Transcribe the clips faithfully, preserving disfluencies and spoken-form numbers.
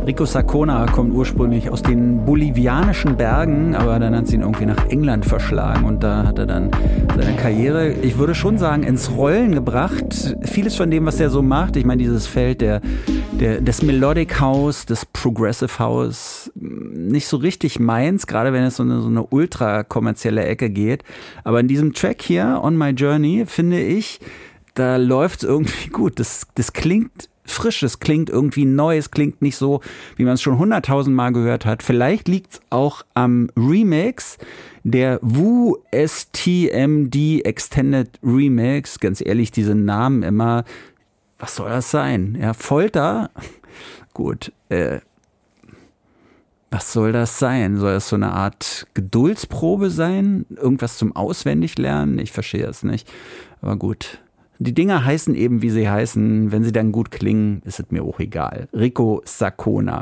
Rico Sacona kommt ursprünglich aus den bolivianischen Bergen, aber dann hat sie ihn irgendwie nach England verschlagen und da hat er dann seine Karriere, ich würde schon sagen, ins Rollen gebracht. Vieles von dem, was er so macht, ich meine, dieses Feld der, der, des Melodic House, des Progressive House, nicht so richtig meins, gerade wenn es so eine, so eine ultra kommerzielle Ecke geht. Aber in diesem Track hier, On My Journey, finde ich, da läuft es irgendwie gut. Das, das klingt frisch, es klingt irgendwie neu, es klingt nicht so, wie man es schon hunderttausend Mal gehört hat. Vielleicht liegt es auch am Remix, der W S T M D Extended Remix. Ganz ehrlich, diese Namen immer, was soll das sein? Ja, Folter? Gut, äh, was soll das sein? Soll das so eine Art Geduldsprobe sein? Irgendwas zum Auswendiglernen? Ich verstehe es nicht, aber gut. Die Dinger heißen eben, wie sie heißen. Wenn sie dann gut klingen, ist es mir auch egal. Rico Sacona.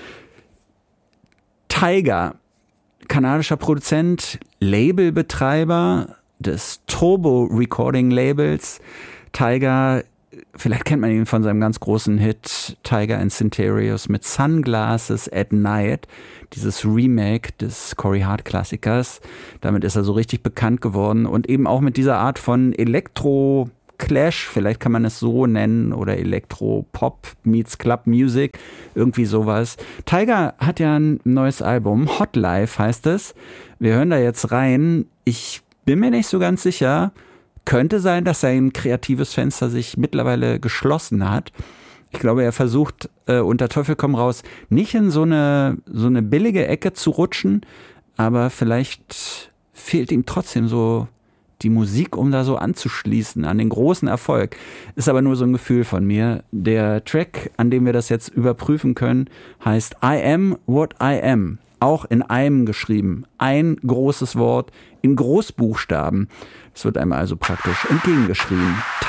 Tiger, kanadischer Produzent, Labelbetreiber des Turbo Recording Labels. Tiger, vielleicht kennt man ihn von seinem ganz großen Hit Tiger and Centurios mit Sunglasses at Night. Dieses Remake des Corey Hart Klassikers. Damit ist er so richtig bekannt geworden. Und eben auch mit dieser Art von Elektro- Clash, vielleicht kann man es so nennen, oder Elektro-Pop meets Club Music, irgendwie sowas. Tiger hat ja ein neues Album, Hot Life heißt es. Wir hören da jetzt rein. Ich bin mir nicht so ganz sicher. Könnte sein, dass sein kreatives Fenster sich mittlerweile geschlossen hat. Ich glaube, er versucht äh, unter Teufel komm raus, nicht in so eine, so eine billige Ecke zu rutschen, aber vielleicht fehlt ihm trotzdem so die Musik, um da so anzuschließen an den großen Erfolg. Ist aber nur so ein Gefühl von mir. Der Track, an dem wir das jetzt überprüfen können, heißt I Am What I Am. Auch in einem geschrieben. Ein großes Wort in Großbuchstaben. Es wird einem also praktisch entgegengeschrieben.